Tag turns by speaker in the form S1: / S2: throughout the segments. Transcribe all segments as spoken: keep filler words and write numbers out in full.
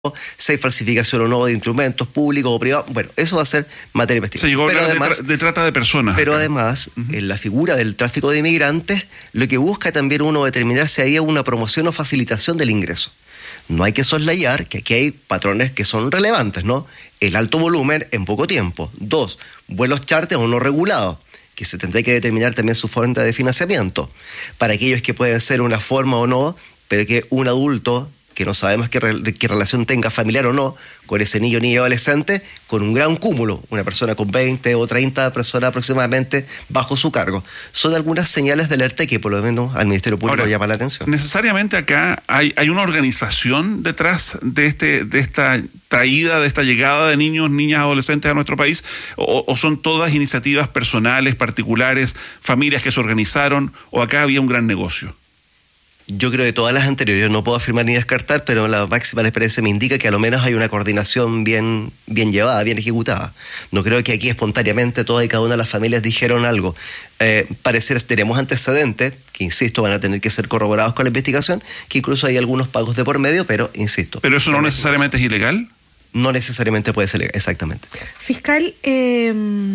S1: si hay falsificación o no de instrumentos públicos o privados. Bueno, eso va a ser materia de investigación.
S2: Se llegó a
S1: pero
S2: hablar
S1: además,
S2: de, tra- de trata de personas.
S1: Pero
S2: acá.
S1: además,
S2: Uh-huh.
S1: en la figura del tráfico de inmigrantes, lo que busca también uno determinar si hay una promoción o facilitación del ingreso. No hay que soslayar que aquí hay patrones que son relevantes, ¿no? El alto volumen en poco tiempo. Dos, vuelos charter o no regulados, que se tendrá que determinar también su fuente de financiamiento. Para aquellos que pueden ser una forma o no, pero que un adulto, que no sabemos qué, re- qué relación tenga familiar o no, con ese niño o niña adolescente, con un gran cúmulo, una persona con veinte o treinta personas aproximadamente bajo su cargo. Son algunas señales de alerta que por lo menos al Ministerio Público
S2: Ahora,
S1: llama la atención.
S2: Necesariamente acá hay, hay una organización detrás de este de esta traída, de esta llegada de niños, niñas, adolescentes a nuestro país, o, o son todas iniciativas personales, particulares, familias que se organizaron, o acá había un gran negocio.
S1: Yo creo que todas las anteriores, yo no puedo afirmar ni descartar, pero la máxima experiencia me indica que a lo menos hay una coordinación bien, bien llevada, bien ejecutada. No creo que aquí espontáneamente todas y cada una de las familias dijeron algo. Eh, parecer, tenemos antecedentes, que insisto, van a tener que ser corroborados con la investigación, que incluso hay algunos pagos de por medio, pero insisto.
S2: ¿Pero eso no necesariamente es ilegal?
S1: No necesariamente puede ser legal, exactamente.
S3: Fiscal, eh,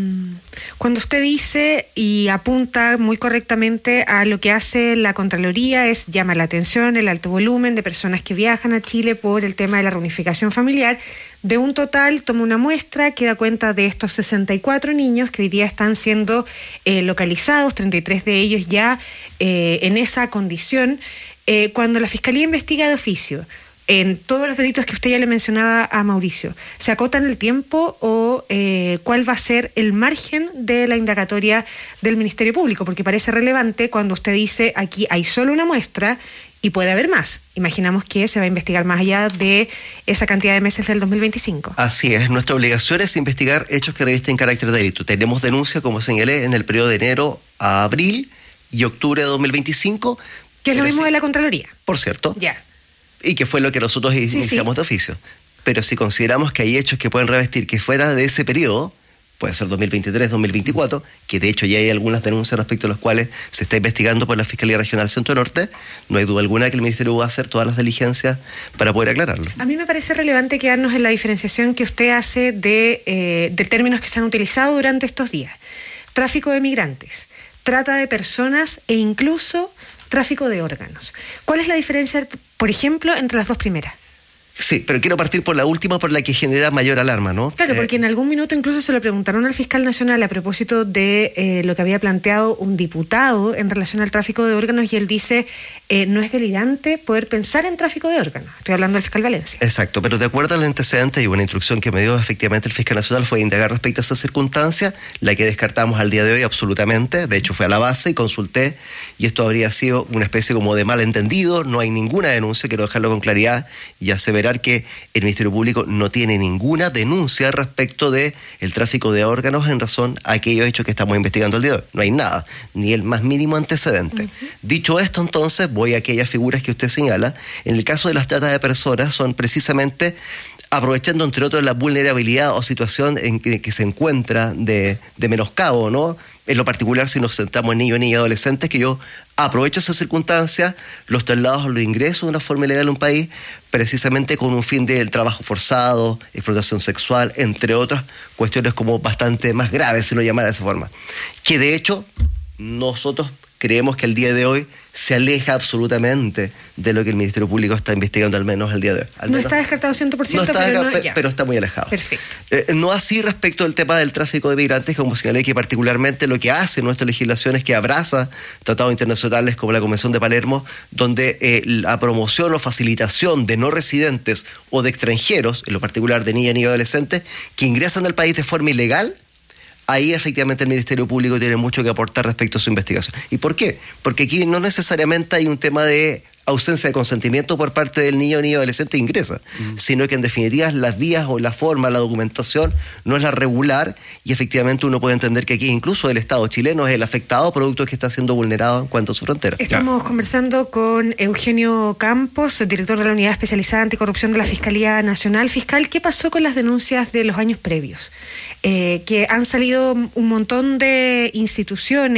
S3: cuando usted dice y apunta muy correctamente a lo que hace la Contraloría, es llama la atención el alto volumen de personas que viajan a Chile por el tema de la reunificación familiar. De un total, toma una muestra que da cuenta de estos sesenta y cuatro niños que hoy día están siendo eh, localizados, treinta y tres de ellos ya eh, en esa condición. Eh, cuando la Fiscalía investiga de oficio, en todos los delitos que usted ya le mencionaba a Mauricio, ¿se acotan el tiempo o eh, cuál va a ser el margen de la indagatoria del Ministerio Público? Porque parece relevante cuando usted dice aquí hay solo una muestra y puede haber más. Imaginamos que se va a investigar más allá de esa cantidad de meses del dos mil veinticinco.
S1: Así es, nuestra obligación es investigar hechos que revisten carácter de delito. Tenemos denuncia, como señalé, en el periodo de enero a abril y octubre de dos mil veinticinco.
S3: Que es lo mismo
S1: sí,
S3: de la Contraloría.
S1: Por cierto.
S3: Ya.
S1: Y que fue lo que nosotros sí, iniciamos sí. de oficio. Pero si consideramos que hay hechos que pueden revestir que fuera de ese periodo, puede ser dos mil veintitrés, dos mil veinticuatro, que de hecho ya hay algunas denuncias respecto a las cuales se está investigando por la Fiscalía Regional Centro Norte, no hay duda alguna que el Ministerio va a hacer todas las diligencias para poder aclararlo.
S3: A mí me parece relevante quedarnos en la diferenciación que usted hace de, eh, de términos que se han utilizado durante estos días. Tráfico de migrantes, trata de personas e incluso tráfico de órganos. ¿Cuál es la diferencia, por ejemplo, entre las dos primeras?
S1: Sí, pero quiero partir por la última, por la que genera mayor alarma, ¿no?
S3: Claro, porque eh, en algún minuto incluso se lo preguntaron al fiscal nacional a propósito de eh, lo que había planteado un diputado en relación al tráfico de órganos, y él dice, eh, no es delirante poder pensar en tráfico de órganos. Estoy hablando del fiscal Valencia.
S1: Exacto, pero de acuerdo al antecedente y una instrucción que me dio efectivamente el fiscal nacional fue indagar respecto a esa circunstancia, la que descartamos al día de hoy absolutamente. De hecho, fue a la base y consulté, y esto habría sido una especie como de malentendido. No hay ninguna denuncia, quiero dejarlo con claridad y aseverar que el Ministerio Público no tiene ninguna denuncia respecto de el tráfico de órganos en razón a aquellos hechos que estamos investigando el día de hoy. No hay nada, ni el más mínimo antecedente. Uh-huh. Dicho esto, entonces, voy a aquellas figuras que usted señala. En el caso de las tratas de personas, son precisamente aprovechando, entre otros, la vulnerabilidad o situación en que, que se encuentra de, de menoscabo, ¿no? En lo particular, si nos sentamos en niños, niñas, adolescentes, que yo aprovecho esas circunstancias, los traslados o los ingresos de una forma ilegal a un país, precisamente con un fin del trabajo forzado, explotación sexual, entre otras cuestiones como bastante más graves, si lo llamara de esa forma. Que de hecho, nosotros creemos que el día de hoy se aleja absolutamente de lo que el Ministerio Público está investigando, al menos el día de hoy. Al
S3: no
S1: menos,
S3: está descartado cien por ciento,
S1: no está
S3: pero,
S1: acá,
S3: no,
S1: pero está muy alejado.
S3: Perfecto.
S1: Eh, no así respecto al tema del tráfico de migrantes, como señalé, que particularmente lo que hace nuestra legislación es que abraza tratados internacionales como la Convención de Palermo, donde eh, la promoción o facilitación de no residentes o de extranjeros, en lo particular de niñas y adolescentes, que ingresan al país de forma ilegal. Ahí efectivamente el Ministerio Público tiene mucho que aportar respecto a su investigación. ¿Y por qué? Porque aquí no necesariamente hay un tema de ausencia de consentimiento por parte del niño o niña adolescente que ingresa, mm. sino que en definitiva las vías o la forma, la documentación no es la regular, y efectivamente uno puede entender que aquí incluso el Estado chileno es el afectado producto que está siendo vulnerado en cuanto a su frontera.
S3: Estamos ya. conversando con Eugenio Campos, director de la Unidad Especializada Anticorrupción de la Fiscalía Nacional. Fiscal, ¿qué pasó con las denuncias de los años previos? Eh, que han salido un montón de instituciones,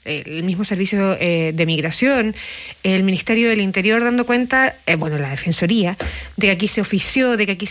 S3: el mismo Servicio eh, de Migración, el Ministerio del Interior dando cuenta, eh, bueno, la Defensoría, de que aquí se ofició, de que aquí